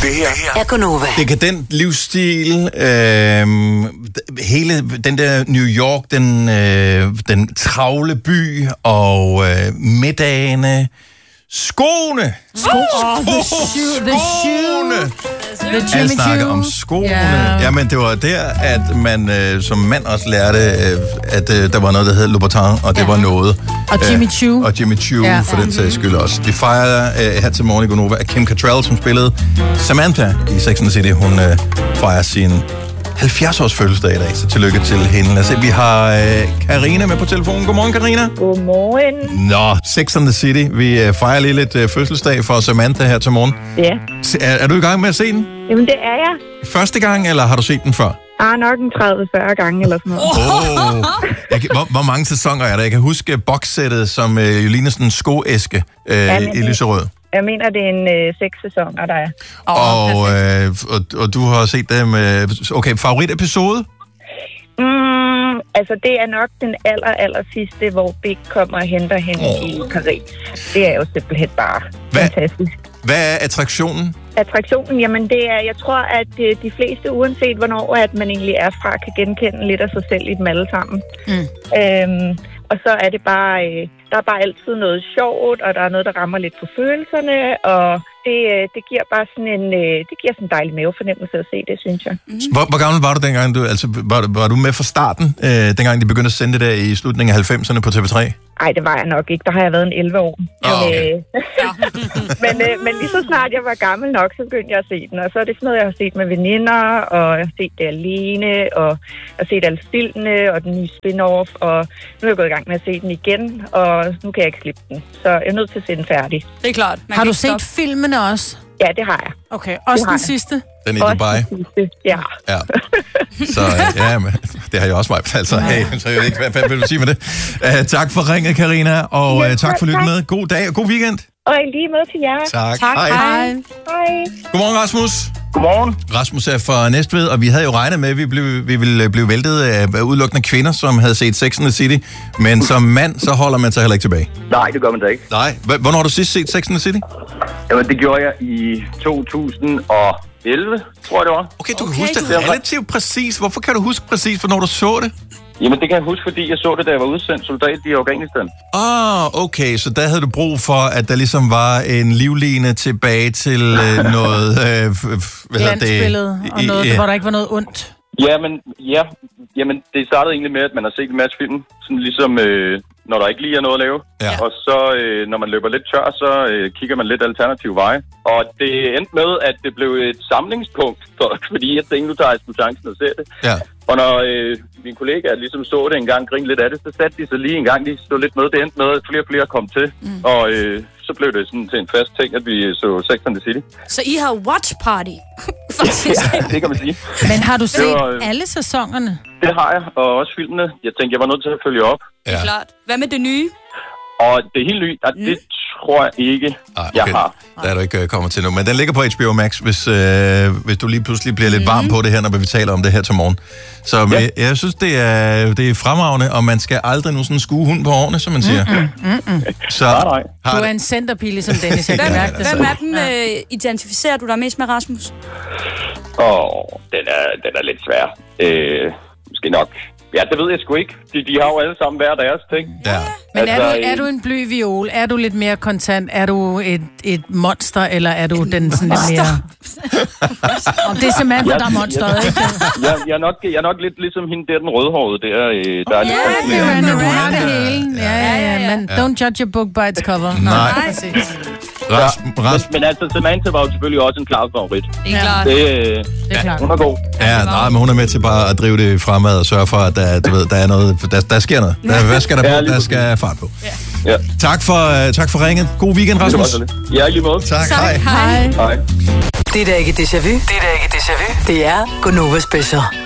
Det her er Gonova. Dekadent livsstil, hele den der New York, den travle by og middagene, skoene. Alle snakker om skoene. Yeah. Jamen, det var der, at man som mand også lærte, at der var noget, der hed Louboutin, og det var noget. Og Jimmy Choo. Og Jimmy Choo, for den sags skyld også. Vi fejrer her til morgen i Gonova af Kim Cattrall, som spillede Samantha i Sex and the City. Hun fejrer sin 70-års fødselsdag i dag, så tillykke til hende. Lad os se, vi har Karina med på telefonen. Godmorgen, Karina. Godmorgen. Nå, Sex and the City. Vi fejrer lige lidt fødselsdag for Samantha her til morgen. Ja. Er du i gang med at se den? Jamen, det er jeg. Første gang, eller har du set den før? Nok en 30-40 gange eller sådan noget. Hvor mange sæsoner er der? Jeg kan huske bokssættet, som jo ligner sådan en skoæske i lyserød. Jeg mener, det er en 6 sæsoner, der er. Og du har set dem. Okay, favoritepisode? Altså, det er nok den aller sidste, hvor Big kommer og henter hende i Paris. Det er jo simpelthen bare fantastisk. Hvad er attraktionen? Attraktionen, jamen det er, jeg tror, at de fleste, uanset hvornår at man egentlig er fra, kan genkende lidt af sig selv i dem alle sammen. Og så er det bare, der er bare altid noget sjovt, og der er noget, der rammer lidt på følelserne, og det giver bare sådan det giver sådan en dejlig mavefornemmelse at se det, synes jeg. Hvor gammel var du dengang? Var du med fra starten, dengang de begyndte at sende det der i slutningen af 90'erne på TV3? Nej, det var jeg nok ikke. Der har jeg været en 11 år. Men lige så snart jeg var gammel nok, så begyndte jeg at se den. Og så er det sådan noget, jeg har set med veninder, og jeg har set det alene, og jeg har set alle filmene, og den nye spin-off, og nu er jeg gået i gang med at se den igen, og nu kan jeg ikke slippe den. Så jeg er nødt til at se den færdig. Det er klart. Har du set filmene også? Ja, det har jeg. Okay, også den sidste? Den i Dubai? Ja. Så men det har jeg også mig. Altså, så jeg ved ikke, hvad vil du sige med det? Tak for ringet, Karina, og tak for lytten med. God dag og god weekend. Og i lige måde til jer. Tak. Hej. Godmorgen, Rasmus. Godmorgen. Rasmus er fra Næstved, og vi havde jo regnet med, at vi ville blive væltet af udelukkende kvinder, som havde set Sex and the City. Men som mand, så holder man sig heller ikke tilbage. Nej, det gør man da ikke. Nej. Hvornår har du sidst set Sex and the City? Jamen, det gjorde jeg i 2011, tror jeg det var. Okay, du kan huske det relativt præcis. Hvorfor kan du huske præcis, hvornår du så det? Jamen, det kan jeg huske, fordi jeg så det, da jeg var udsendt soldat i Afghanistan. Okay, så der havde du brug for, at der ligesom var en livline tilbage til noget... glansbillede, og noget, hvor der ikke var noget ondt. Jamen, det startede egentlig med, at man har set en masse film, sådan ligesom, når der ikke lige er noget at lave. Ja. Og så, når man løber lidt tør, så kigger man lidt alternative veje. Og det endte med, at det blev et samlingspunkt, fordi jeg tænkte, nu tager jeg sgu chancen og ser det. Ja. Og når mine kollegaer ligesom så det en gang, grinede lidt af det, så satte de sig lige en gang, de stod lidt med. Det endte med, at flere og flere kom til. Og så blev det sådan til en fast ting, at vi så Sex and the City. Så I har watch party? Ja, det kan man sige. Men har du set alle sæsonerne? Det har jeg, og også filmene. Jeg tænkte, jeg var nødt til at følge op. Det er klart. Hvad med det nye? Og det helt nye, det tror jeg ikke, jeg har. Der er du ikke kommet til nu. Men den ligger på HBO Max, hvis du lige pludselig bliver lidt varm på det her, når vi taler om det her til morgen. Så jeg synes, det er fremragende, og man skal aldrig nu sådan skue hund på årene, som man siger. Så, nej. Du er en centerpige, som Dennis. Hvem af dem identificerer du dig mest med, Rasmus? Den er lidt svær. Måske nok. Ja, det ved jeg sgu ikke. De har jo alle sammen hver deres ting. Ja. Men er du en bly viol? Er du lidt mere kontant? Er du et monster, eller er du den sådan lidt mere... Om det er Samantha, der er monsteret, ikke? Jeg er nok lidt ligesom hende der, den rødhårede der. Der er lidt Ja, men don't judge a book by its cover. Nej. Men altså, Samantha var jo selvfølgelig også en klar favorit. Det er klart. Det er klart. Hun er god. Ja, nej, men hun er med til bare at drive det fremad og sørge for, at der er noget, der sker noget. Hvad skal der på? Der skal fart på. Ja. Tak for ringet. God weekend, Rasmus. Ja, lige måde. Tak. Hej. Det er da ikke déjà vu. Det er Gonova Special.